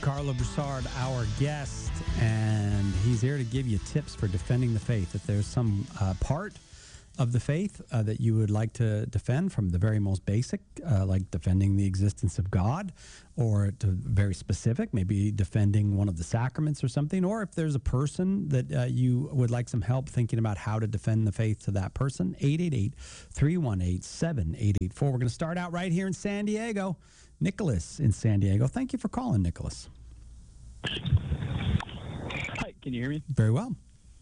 Carlo Broussard, our guest, and he's here to give you tips for defending the faith. If there's some part of the faith that you would like to defend, from the very most basic, like defending the existence of God, or to very specific, maybe defending one of the sacraments or something, or if there's a person that you would like some help thinking about how to defend the faith to that person, 888-318-7884. We're going to start out right here in San Diego. Nicholas in San Diego. Thank you for calling, Nicholas. Hi, can you hear me? Very well.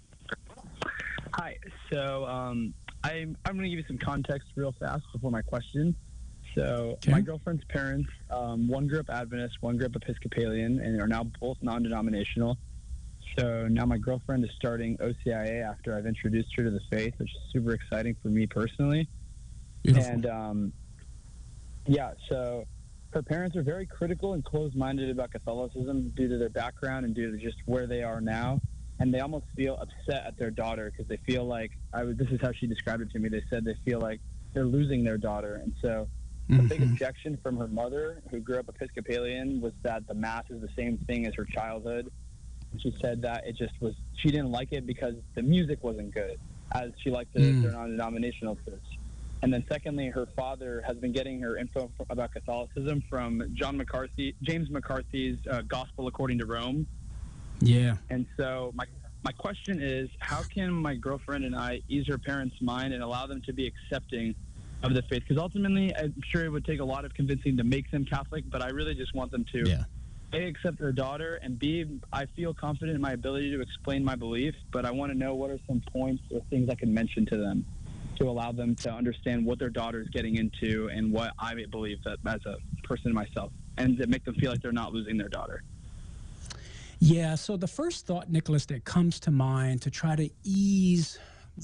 Hi. So I'm going to give you some context real fast before my question. So Okay. My girlfriend's parents, one grew up Adventist, one grew up Episcopalian, and are now both non-denominational. So now my girlfriend is starting OCIA after I've introduced her to the faith, which is super exciting for me personally. Beautiful. And so her parents are very critical and closed-minded about Catholicism due to their background and due to just where they are now. And they almost feel upset at their daughter because they feel like, this is how she described it to me, they said they feel like they're losing their daughter. And so a big objection from her mother, who grew up Episcopalian, was that the Mass is the same thing as her childhood. And she said that she didn't like it because the music wasn't good, as she liked their non-denominational church. And then secondly, her father has been getting her info about Catholicism from James McCarthy's Gospel According to Rome. Yeah. And so my question is, how can my girlfriend and I ease her parents' mind and allow them to be accepting of the faith? Because ultimately, I'm sure it would take a lot of convincing to make them Catholic, but I really just want them to A, accept their daughter, and B, I feel confident in my ability to explain my belief, but I want to know what are some points or things I can mention to them to allow them to understand what their daughter is getting into and what I believe that as a person myself, and to make them feel like they're not losing their daughter. Yeah, so the first thought, Nicholas, that comes to mind to try to ease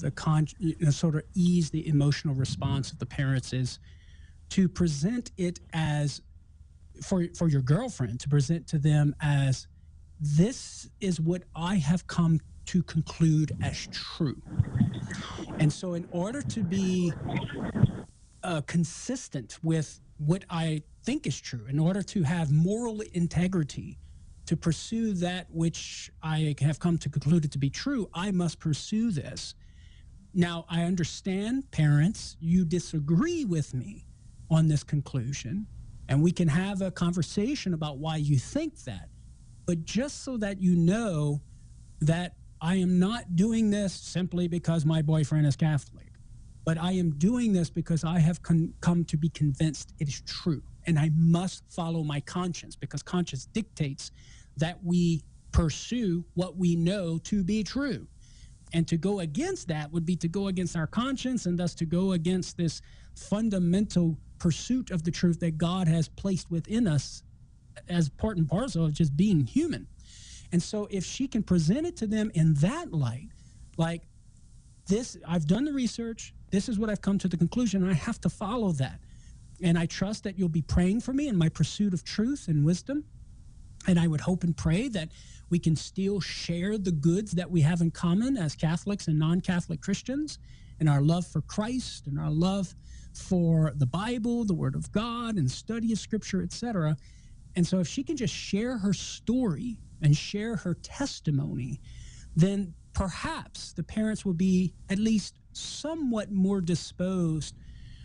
ease the emotional response of the parents is to present it as, for your girlfriend, to present to them as, this is what I have come to conclude as true. And so in order to be consistent with what I think is true, in order to have moral integrity, to pursue that which I have come to conclude it to be true, I must pursue this. Now, I understand, parents, you disagree with me on this conclusion, and we can have a conversation about why you think that. But just so that you know that I am not doing this simply because my boyfriend is Catholic, but I am doing this because I have come to be convinced it is true. And I must follow my conscience, because conscience dictates that we pursue what we know to be true. And to go against that would be to go against our conscience, and thus to go against this fundamental pursuit of the truth that God has placed within us as part and parcel of just being human. And so if she can present it to them in that light, like, this, I've done the research, this is what I've come to the conclusion, and I have to follow that. And I trust that you'll be praying for me in my pursuit of truth and wisdom. And I would hope and pray that we can still share the goods that we have in common as Catholics and non-Catholic Christians, and our love for Christ and our love for the Bible, the Word of God, and study of Scripture, etc. And so if she can just share her story and share her testimony, then perhaps the parents will be at least somewhat more disposed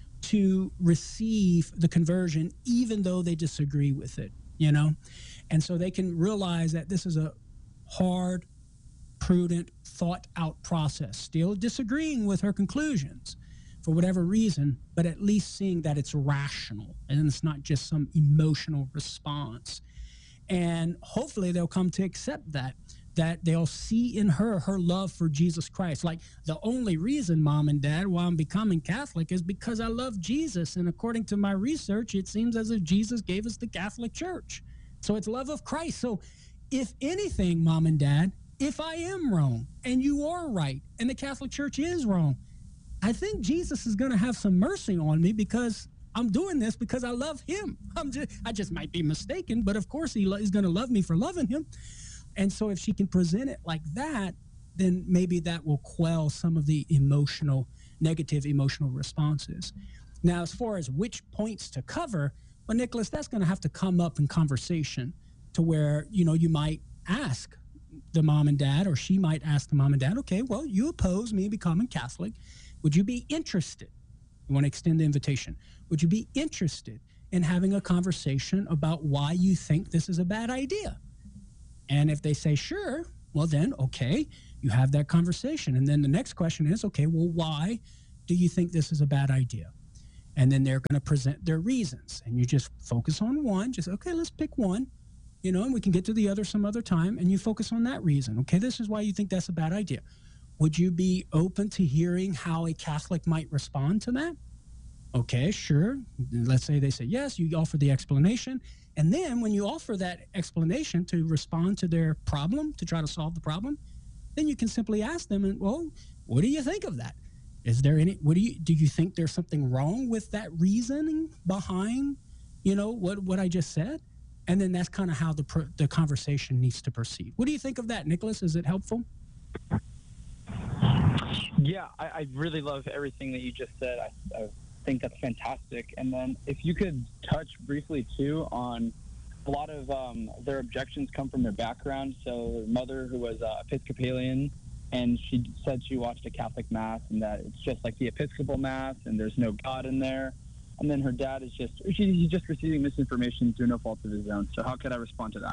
to receive the conversion, even though they disagree with it, you know? And so they can realize that this is a hard, prudent, thought-out process, still disagreeing with her conclusions for whatever reason, but at least seeing that it's rational and it's not just some emotional response. And hopefully they'll come to accept that they'll see in her love for Jesus Christ. Like, the only reason, Mom and Dad, why I'm becoming Catholic is because I love Jesus. And according to my research, it seems as if Jesus gave us the Catholic Church. So it's love of Christ. So if anything, Mom and Dad, if I am wrong and you are right and the Catholic Church is wrong, I think Jesus is going to have some mercy on me, because I'm doing this because I love him. I just might be mistaken, but of course he's going to love me for loving him. And so if she can present it like that, then maybe that will quell some of the negative emotional responses. Now, as far as which points to cover, well, Nicholas, that's going to have to come up in conversation. to where, you might ask the mom and dad, or she might ask the mom and dad, okay, well, you oppose me becoming Catholic. Would you be interested? You want to extend the invitation. Would you be interested in having a conversation about why you think this is a bad idea? And if they say, sure, well then, okay, you have that conversation. And then the next question is, okay, well, why do you think this is a bad idea? And then they're going to present their reasons. And you just focus on one. Just, okay, let's pick one, and we can get to the other some other time. And you focus on that reason. Okay, this is why you think that's a bad idea. Would you be open to hearing how a Catholic might respond to that? Okay, sure. Let's say they say yes, you offer the explanation. And then when you offer that explanation to respond to their problem, to try to solve the problem, then you can simply ask them, and well, what do you think of that? Is there any, do you think there's something wrong with that reasoning behind, what I just said? And then that's kind of how the conversation needs to proceed. What do you think of that, Nicholas? Is it helpful? Yeah, I really love everything that you just said. I think that's fantastic. And then if you could touch briefly, too, on a lot of their objections come from their background. So their mother, who was Episcopalian, and she said she watched a Catholic Mass and that it's just like the Episcopal Mass and there's no God in there. And then her dad is he's just receiving misinformation through no fault of his own. So how could I respond to that?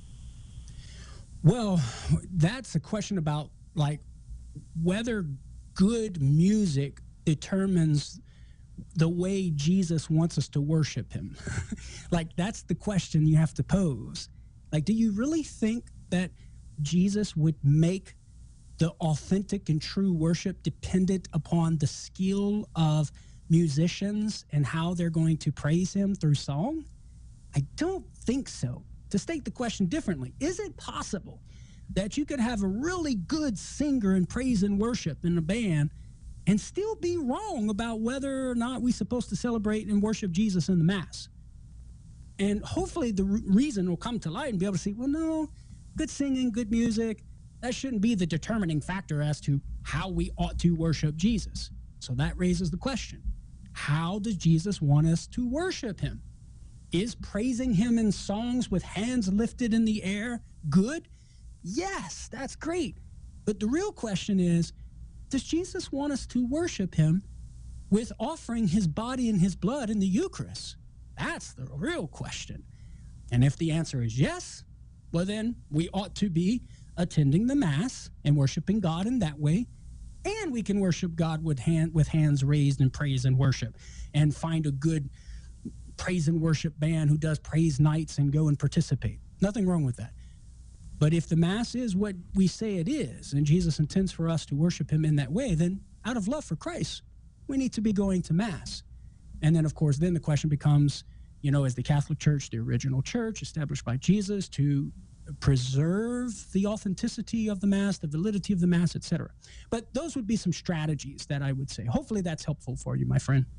Well, that's a question about, like, whether good music determines the way Jesus wants us to worship him. Like, that's the question you have to pose. Like, do you really think that Jesus would make the authentic and true worship dependent upon the skill of musicians and how they're going to praise him through song? I don't think so. To state the question differently, is it possible that you could have a really good singer in praise and worship in a band and still be wrong about whether or not we're supposed to celebrate and worship Jesus in the Mass? And hopefully the reason will come to light and be able to see, well, no, good singing, good music, that shouldn't be the determining factor as to how we ought to worship Jesus. So that raises the question, how does Jesus want us to worship him? Is praising him in songs with hands lifted in the air good? Yes, that's great. But the real question is, does Jesus want us to worship him with offering his body and his blood in the Eucharist? That's the real question. And if the answer is yes, well, then we ought to be attending the Mass and worshiping God in that way. And we can worship God with hands raised in praise and worship, and find a good praise and worship band who does praise nights and go and participate. Nothing wrong with that. But if the Mass is what we say it is, and Jesus intends for us to worship him in that way, then out of love for Christ, we need to be going to Mass. And then, of course, then the question becomes, is the Catholic Church the original church established by Jesus to preserve the authenticity of the Mass, the validity of the Mass, etc.? But those would be some strategies that I would say. Hopefully that's helpful for you, my friend.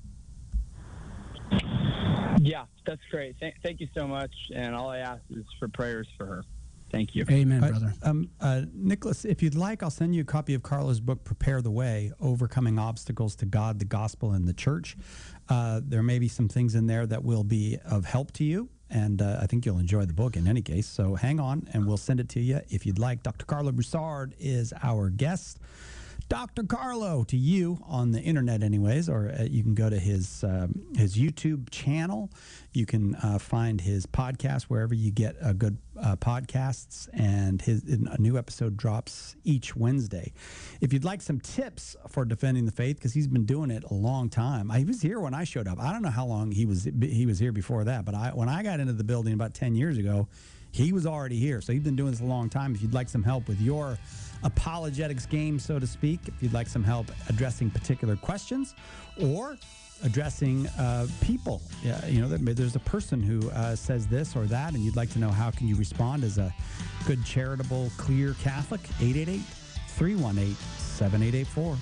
Yeah, that's great. Thank you so much. And all I ask is for prayers for her. Thank you. Amen, brother. Nicholas, if you'd like, I'll send you a copy of Carlo's book, Prepare the Way, Overcoming Obstacles to God, the Gospel, and the Church. There may be some things in there that will be of help to you, and I think you'll enjoy the book in any case. So hang on, and we'll send it to you if you'd like. Dr. Carlo Broussard is our guest. Dr. Carlo, to you on the internet anyways, or you can go to his YouTube channel. You can find his podcast wherever you get good podcasts, and a new episode drops each Wednesday. If you'd like some tips for defending the faith, because he's been doing it a long time. He was here when I showed up. I don't know how long he was here before that, but when I got into the building about 10 years ago, he was already here. So he's been doing this a long time. If you'd like some help with your apologetics game, so to speak, if you'd like some help addressing particular questions or addressing people, there's a person who says this or that, and you'd like to know how can you respond as a good, charitable, clear Catholic, 888-318-7884.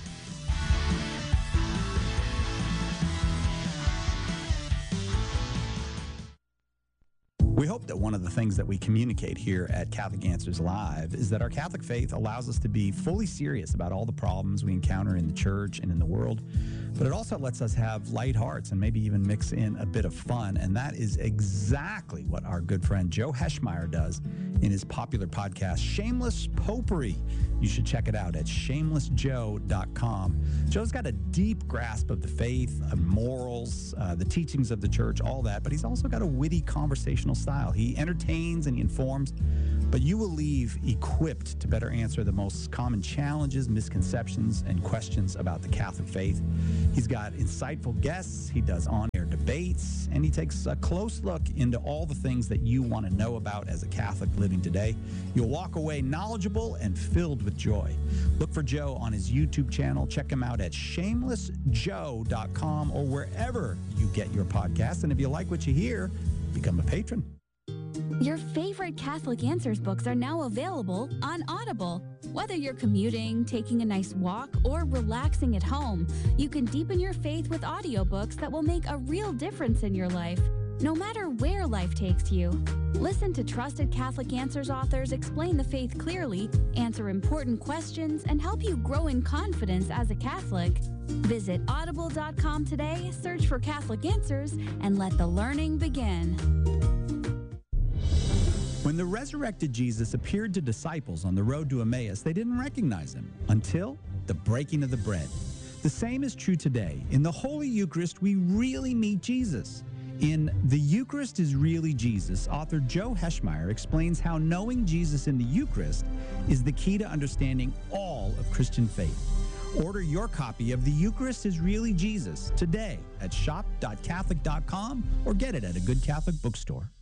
We hope that one of the things that we communicate here at Catholic Answers Live is that our Catholic faith allows us to be fully serious about all the problems we encounter in the church and in the world, but it also lets us have light hearts and maybe even mix in a bit of fun, and that is exactly what our good friend Joe Heschmeyer does in his popular podcast, Shameless Popery. You should check it out at shamelessjoe.com. Joe's got a deep grasp of the faith, of morals, the teachings of the church, all that, but he's also got a witty conversational style. He entertains and he informs, but you will leave equipped to better answer the most common challenges, misconceptions, and questions about the Catholic faith. He's got insightful guests, he does on-air debates, and he takes a close look into all the things that you want to know about as a Catholic living today. You'll walk away knowledgeable and filled with joy. Look for Joe on his YouTube channel. Check him out at shamelessjoe.com or wherever you get your podcasts. And if you like what you hear, become a patron. Your favorite Catholic Answers books are now available on Audible. Whether you're commuting, taking a nice walk, or relaxing at home, you can deepen your faith with audiobooks that will make a real difference in your life, no matter where life takes you. Listen to trusted Catholic Answers authors explain the faith clearly, answer important questions, and help you grow in confidence as a Catholic. Visit audible.com today, search for Catholic Answers, and let the learning begin. When the resurrected Jesus appeared to disciples on the road to Emmaus, they didn't recognize him until the breaking of the bread. The same is true today. In the Holy Eucharist, we really meet Jesus. In The Eucharist is Really Jesus, author Joe Heschmeyer explains how knowing Jesus in the Eucharist is the key to understanding all of Christian faith. Order your copy of The Eucharist is Really Jesus today at shop.catholic.com or get it at a good Catholic bookstore.